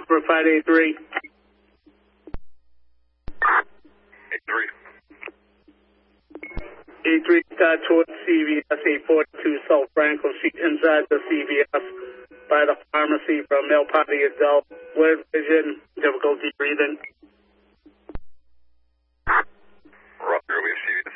number 583. 83 towards CVS 842 South Franklin Street, inside the CVS by the pharmacy from male party adult, blurred vision, difficulty breathing. Roger, we see you